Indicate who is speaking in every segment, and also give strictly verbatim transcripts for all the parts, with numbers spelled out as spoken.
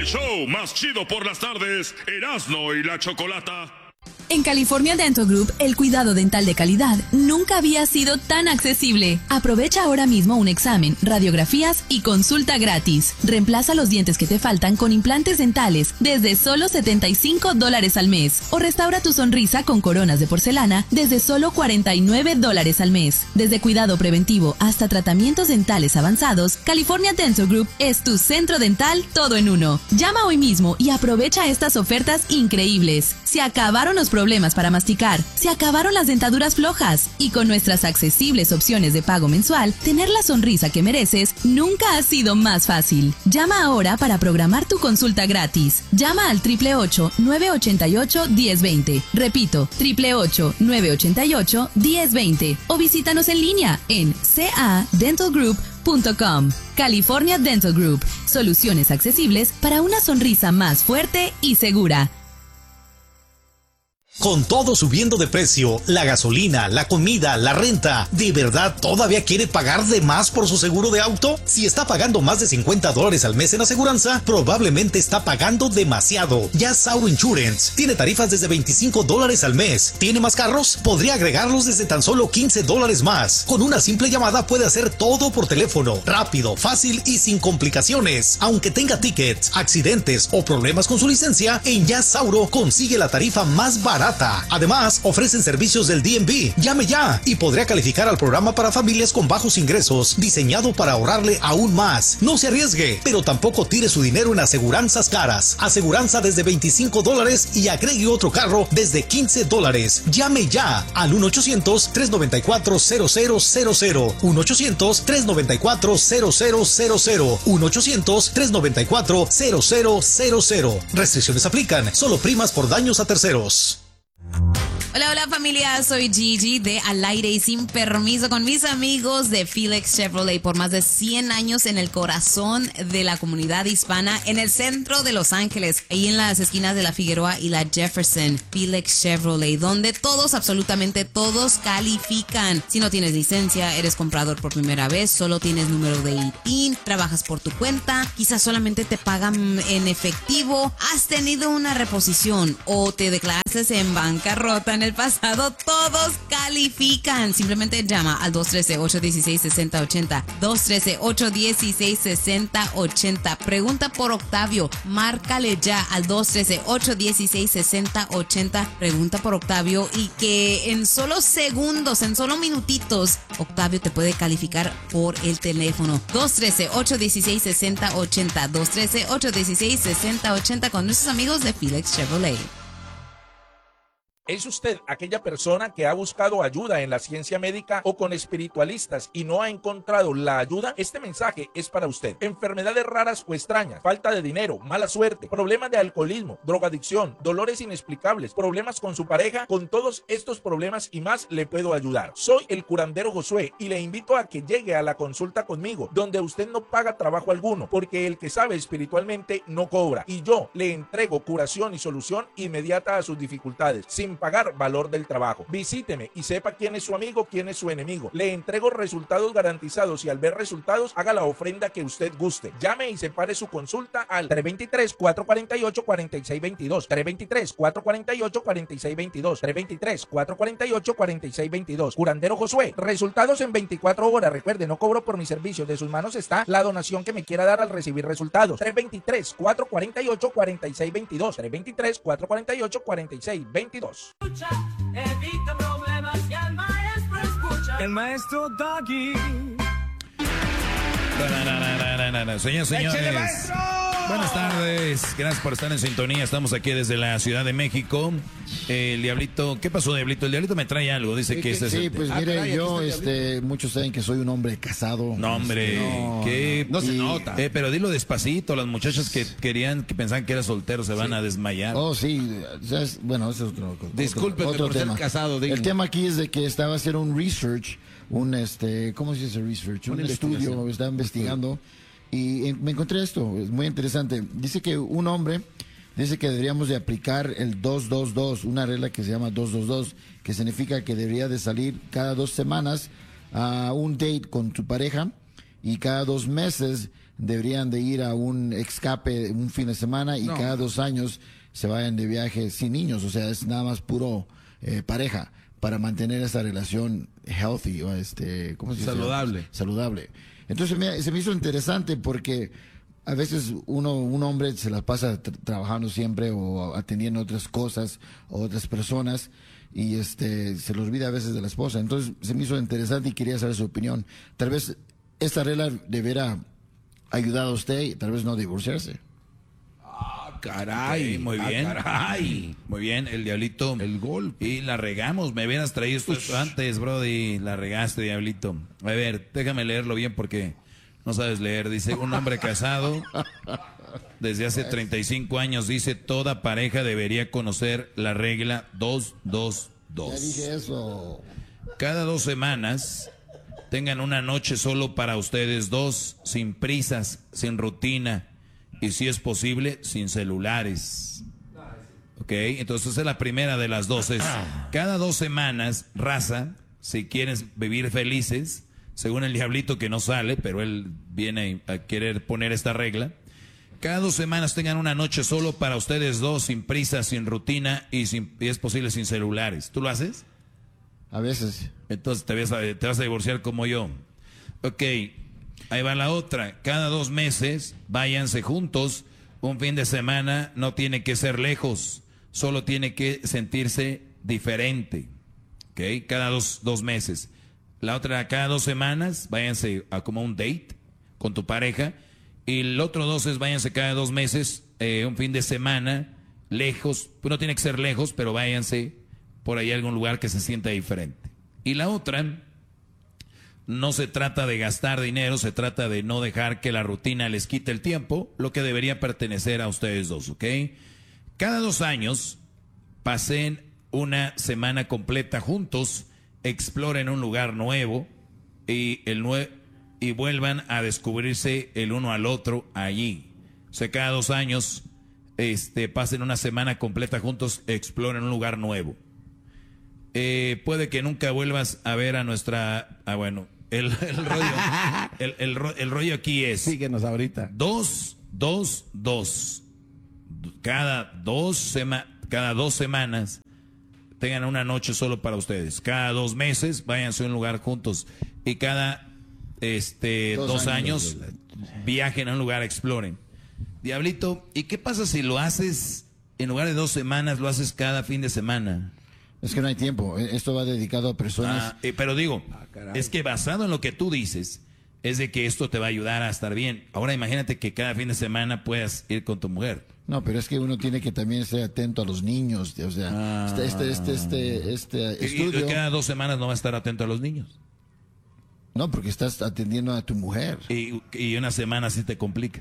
Speaker 1: show más chido por las tardes, Erasmo y la Chocolata.
Speaker 2: En California Dental Group, el cuidado dental de calidad nunca había sido tan accesible. Aprovecha ahora mismo un examen, radiografías y consulta gratis. Reemplaza los dientes que te faltan con implantes dentales desde solo setenta y cinco dólares al mes. O restaura tu sonrisa con coronas de porcelana desde solo cuarenta y nueve dólares al mes. Desde cuidado preventivo hasta tratamientos dentales avanzados, California Dental Group es tu centro dental todo en uno. Llama hoy mismo y aprovecha estas ofertas increíbles. Se acabaron los problemas para masticar, se acabaron las dentaduras flojas y con nuestras accesibles opciones de pago mensual, tener la sonrisa que mereces nunca ha sido más fácil. Llama ahora para programar tu consulta gratis. Llama al ocho ocho ocho, nueve ocho ocho, uno cero dos cero. Repito, ocho ocho ocho, nueve ocho ocho, uno cero dos cero o visítanos en línea en c a dental group punto com. California Dental Group. Soluciones accesibles para una sonrisa más fuerte y segura.
Speaker 3: Con todo subiendo de precio, la gasolina, la comida, la renta, ¿de verdad todavía quiere pagar de más por su seguro de auto? Si está pagando más de cincuenta dólares al mes en aseguranza, probablemente está pagando demasiado. Ya Sauro Insurance tiene tarifas desde veinticinco dólares al mes. ¿Tiene más carros? Podría agregarlos desde tan solo quince dólares más. Con una simple llamada puede hacer todo por teléfono, rápido, fácil y sin complicaciones. Aunque tenga tickets, accidentes o problemas con su licencia, en Ya Sauro consigue la tarifa más barata. Además, ofrecen servicios del D M V. Llame ya y podría calificar al programa para familias con bajos ingresos, diseñado para ahorrarle aún más. No se arriesgue, pero tampoco tire su dinero en aseguranzas caras. Aseguranza desde veinticinco dólares y agregue otro carro desde quince dólares. Llame ya al uno ochocientos, tres noventa y cuatro, cero cero cero cero. uno ochocientos, tres noventa y cuatro, cero cero cero cero. uno ochocientos, tres noventa y cuatro, cero cero cero cero. Restricciones aplican. Solo primas por daños a terceros.
Speaker 4: Hola, hola familia, soy Gigi de Al Aire y Sin Permiso con mis amigos de Felix Chevrolet por más de cien años en el corazón de la comunidad hispana en el centro de Los Ángeles, ahí en las esquinas de la Figueroa y la Jefferson. Felix Chevrolet, donde todos, absolutamente todos califican. Si no tienes licencia, eres comprador por primera vez, solo tienes número de I T I N, trabajas por tu cuenta, quizás solamente te pagan en efectivo, has tenido una reposición o te declaraste en bancarrota en el pasado, todos califican. Simplemente llama al dos uno tres, ocho uno seis, seis cero ocho cero, dos uno tres, ocho uno seis, seis cero ocho cero. Pregunta por Octavio, márcale ya al dos uno tres, ocho uno seis, seis cero ocho cero. Pregunta por Octavio y que en solo segundos, en solo minutitos, Octavio te puede calificar por el teléfono. dos uno tres, ocho uno seis, seis cero ocho cero, dos uno tres, ocho uno seis, seis cero ocho cero con nuestros amigos de Felix Chevrolet.
Speaker 5: ¿Es usted aquella persona que ha buscado ayuda en la ciencia médica o con espiritualistas y no ha encontrado la ayuda? Este mensaje es para usted. Enfermedades raras o extrañas, falta de dinero, mala suerte, problemas de alcoholismo, drogadicción, dolores inexplicables, problemas con su pareja. Con todos estos problemas y más le puedo ayudar. Soy el curandero Josué y le invito a que llegue a la consulta conmigo, donde usted no paga trabajo alguno, porque el que sabe espiritualmente no cobra. Y yo le entrego curación y solución inmediata a sus dificultades, sin pagar valor del trabajo. Visíteme y sepa quién es su amigo, quién es su enemigo. Le entrego resultados garantizados y al ver resultados, haga la ofrenda que usted guste. Llame y separe su consulta al tres dos tres, cuatro cuatro ocho, cuatro seis dos dos, tres dos tres, cuatro cuatro ocho, cuatro seis dos dos, tres dos tres, cuatro cuatro ocho, cuatro seis dos dos. Curandero Josué, resultados en veinticuatro horas. Recuerde, no cobro por mis servicios. De sus manos está la donación que me quiera dar al recibir resultados. tres dos tres, cuatro cuatro ocho, cuatro seis dos dos, tres dos tres, cuatro cuatro ocho, cuatro seis dos dos.
Speaker 6: Evita problemas y al maestro escucha. El maestro Doggy.
Speaker 7: Señores, señores, buenas tardes. Gracias por estar en sintonía. Estamos aquí desde la Ciudad de México. El Diablito, ¿qué pasó, Diablito? El Diablito me trae algo. Dice
Speaker 8: sí,
Speaker 7: que este
Speaker 8: sí,
Speaker 7: es el...
Speaker 8: pues ah, mire, caray, yo, este, muchos saben que soy un hombre casado.
Speaker 7: No, hombre,
Speaker 8: no,
Speaker 7: que
Speaker 8: no se
Speaker 7: y,
Speaker 8: nota.
Speaker 7: Eh, pero dilo despacito. Las muchachas que querían, que pensaban que era soltero, se van sí. a desmayar.
Speaker 8: Oh, sí. Es, bueno, eso es otro,
Speaker 7: Disculpe
Speaker 8: otro, otro
Speaker 7: por
Speaker 8: tema.
Speaker 7: ser casado.
Speaker 8: Dígame. El tema aquí es de que estaba haciendo un research, un este, ¿cómo se dice research? Un estudio, estaba investigando y me encontré esto, es muy interesante. Dice que un hombre dice que deberíamos de aplicar el dos dos dos, una regla que se llama dos dos dos, que significa que debería de salir cada dos semanas a un date con tu pareja y cada dos meses deberían de ir a un escape un fin de semana y
Speaker 9: No.
Speaker 8: cada dos años se vayan de viaje sin niños. O sea, es nada más puro eh, pareja para mantener esa relación healthy o este, ¿cómo se dice?
Speaker 9: Saludable.
Speaker 8: Saludable. Entonces me, se me hizo interesante porque a veces uno, un hombre se la pasa tra- trabajando siempre o atendiendo otras cosas o otras personas y este se le olvida a veces de la esposa. Entonces se me hizo interesante y quería saber su opinión. Tal vez esta regla deberá ayudar a usted y tal vez no divorciarse.
Speaker 9: Ah, caray.
Speaker 7: Ok, muy
Speaker 9: Ah,
Speaker 7: bien.
Speaker 9: caray.
Speaker 7: Muy bien, el diablito.
Speaker 9: El gol.
Speaker 7: Y la regamos, me hubieras traído esto
Speaker 9: Ush.
Speaker 7: antes, brody. La regaste, diablito. A ver, déjame leerlo bien porque no sabes leer. Dice, un hombre casado desde hace treinta y cinco años, dice, toda pareja debería conocer la regla dos dos
Speaker 8: Ya
Speaker 7: dos.
Speaker 8: dije eso.
Speaker 7: Cada dos semanas tengan una noche solo para ustedes dos, sin prisas, sin rutina y si es posible, sin celulares. Ok, entonces esa es la primera de las dos. Es, cada dos semanas, raza, si quieres vivir felices, según el diablito que no sale, pero él viene a querer poner esta regla. Cada dos semanas tengan una noche solo para ustedes dos, sin prisas, sin rutina y, sin, y es posible sin celulares. ¿Tú lo haces?
Speaker 8: A veces.
Speaker 7: Entonces te vas, a, te vas a divorciar como yo. Ok, ahí va la otra. Cada dos meses váyanse juntos. Un fin de semana no tiene que ser lejos. Solo tiene que sentirse diferente. Ok, cada dos, dos meses. La otra, cada dos semanas váyanse a como un date con tu pareja. Y el otro dos es váyanse cada dos meses, eh, un fin de semana, lejos. Pues no tiene que ser lejos, pero váyanse por ahí a algún lugar que se sienta diferente. Y la otra, no se trata de gastar dinero, se trata de no dejar que la rutina les quite el tiempo, lo que debería pertenecer a ustedes dos, ¿ok? Cada dos años, pasen una semana completa juntos, exploren un lugar nuevo y, el nue- y vuelvan a descubrirse el uno al otro allí. O sea, cada dos años, este, pasen una semana completa juntos, exploren un lugar nuevo. Eh, puede que nunca vuelvas a ver a nuestra... Ah, bueno, el, el rollo el, el, ro- el rollo aquí es...
Speaker 9: Síguenos ahorita.
Speaker 7: Dos, dos, dos. Cada dos, sema- cada dos semanas tengan una noche solo para ustedes. Cada dos meses váyanse a un lugar juntos. Y cada este, dos,
Speaker 8: Dos
Speaker 7: años,
Speaker 8: años.
Speaker 7: viajen a un lugar, exploren. Diablito, ¿y qué pasa si lo haces en lugar de dos semanas, lo haces cada fin de semana?
Speaker 8: Es que no hay tiempo. Esto va dedicado a personas.
Speaker 7: Ah, eh, pero digo,
Speaker 9: Ah, caray.
Speaker 7: es que basado en lo que tú dices, es de que esto te va a ayudar a estar bien. Ahora imagínate que cada fin de semana puedas ir con tu mujer.
Speaker 8: No, pero es que uno tiene que también ser atento a los niños. O sea,
Speaker 7: Ah.
Speaker 8: este, este, este, este, este
Speaker 7: Y- y
Speaker 8: estudio.
Speaker 7: cada dos semanas no va a estar atento a los niños.
Speaker 8: No, porque estás atendiendo a tu mujer.
Speaker 7: Y, y una semana sí te complica.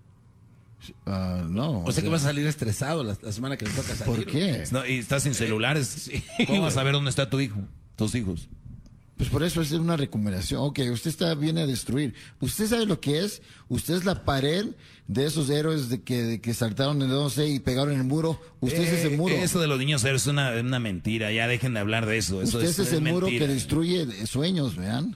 Speaker 8: Ah, no.
Speaker 9: O sea que vas a salir estresado la, la semana que le toca salir.
Speaker 8: ¿Por qué?
Speaker 7: No, y estás sin celulares. ¿Cómo vas a ver dónde está tu hijo? Tus hijos.
Speaker 8: Pues por eso es una recomendación. Ok, usted está viene a destruir. ¿Usted sabe lo que es? Usted es la pared de esos héroes de que, de que saltaron el no sé y pegaron el muro. Usted es ese
Speaker 7: Eh,
Speaker 8: muro.
Speaker 7: Eso de los niños es una, una mentira. Ya dejen de hablar de eso. Eso
Speaker 8: Usted
Speaker 7: es,
Speaker 8: es ese
Speaker 7: es
Speaker 8: muro
Speaker 7: mentira.
Speaker 8: que destruye sueños, vean.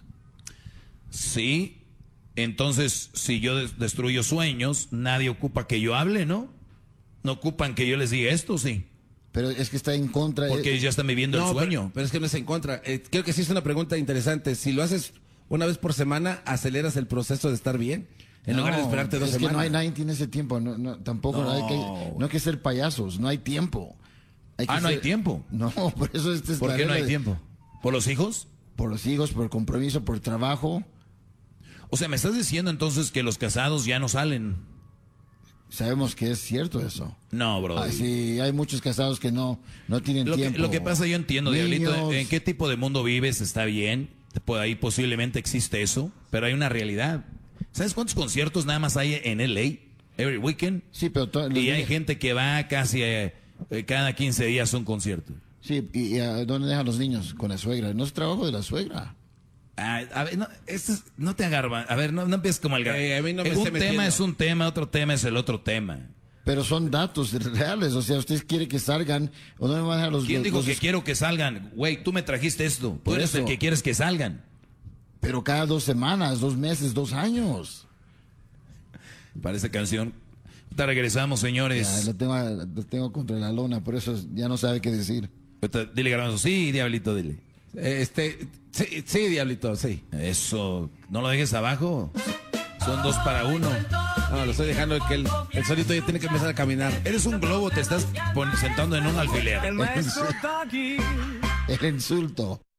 Speaker 7: Sí. Entonces, si yo des- destruyo sueños, nadie ocupa que yo hable, ¿no? No ocupan que yo les diga esto, sí.
Speaker 8: Pero es que está en contra.
Speaker 7: Porque
Speaker 8: eh,
Speaker 7: ellos ya están viviendo
Speaker 9: No,
Speaker 7: el
Speaker 9: pero,
Speaker 7: sueño.
Speaker 9: pero es que no es en contra. Eh, creo que sí es una pregunta interesante. Si lo haces una vez por semana, aceleras el proceso de estar bien. En lugar de
Speaker 8: no,
Speaker 9: esperarte dos
Speaker 8: es
Speaker 9: semanas.
Speaker 8: que no hay nadie tiene ese tiempo. No, no, tampoco
Speaker 7: No.
Speaker 8: hay que no hay que ser payasos. No hay tiempo. Hay que
Speaker 7: Ah, no hay
Speaker 8: ser-
Speaker 7: tiempo.
Speaker 8: No, por eso este es
Speaker 7: ¿Por
Speaker 8: la
Speaker 7: qué no
Speaker 8: regla
Speaker 7: hay
Speaker 8: de-
Speaker 7: tiempo? ¿Por los hijos?
Speaker 8: Por los hijos, por compromiso, por trabajo.
Speaker 7: O sea, me estás diciendo entonces que los casados ya no salen.
Speaker 8: Sabemos que es cierto eso.
Speaker 7: No, bro.
Speaker 8: Ah, sí, hay muchos casados que no, no tienen
Speaker 7: Lo que,
Speaker 8: tiempo.
Speaker 7: lo que pasa, yo entiendo,
Speaker 8: Niños.
Speaker 7: Diablito, en qué tipo de mundo vives, está bien. Pues ahí posiblemente existe eso, pero hay una realidad. ¿Sabes cuántos conciertos nada más hay en L A? Every weekend.
Speaker 8: Sí, pero to- los
Speaker 7: Y hay
Speaker 8: niños-
Speaker 7: gente que va casi eh, eh, cada quince días a un concierto.
Speaker 8: Sí, y, y ¿a dónde dejan los niños? Con la suegra. No es trabajo de la suegra.
Speaker 7: Ah, a ver, no, esto es- no te agarba. A ver, no, no empieces como el...
Speaker 9: Eh, a mí no me
Speaker 7: Eh,
Speaker 9: esté
Speaker 7: un
Speaker 9: metiendo.
Speaker 7: tema es un tema, otro tema es el otro tema.
Speaker 8: Pero son datos reales. O sea, usted quiere que salgan. ¿O dónde van a dejar los
Speaker 7: ¿Quién
Speaker 8: los-
Speaker 7: dijo
Speaker 8: los-
Speaker 7: que quiero que salgan? Güey, tú me trajiste esto. Tú
Speaker 8: Por
Speaker 7: eres
Speaker 8: eso.
Speaker 7: el que quieres que salgan.
Speaker 8: Pero cada dos semanas, dos meses, dos años.
Speaker 7: para esta canción. Ahorita regresamos, señores.
Speaker 8: Ya, lo, tengo, lo tengo contra la lona, por eso ya no sabe qué decir.
Speaker 7: Ahorita, dile, Garbanzo. Sí, Diablito, dile.
Speaker 9: Este, sí, sí, Diablito, sí.
Speaker 7: Eso, no lo dejes abajo. Son dos para uno.
Speaker 9: No, lo estoy dejando que el, el solito ya tiene que empezar a caminar.
Speaker 7: Eres un globo, te estás pon- sentando en un alfiler.
Speaker 6: El maestro Doggy.
Speaker 8: El insulto.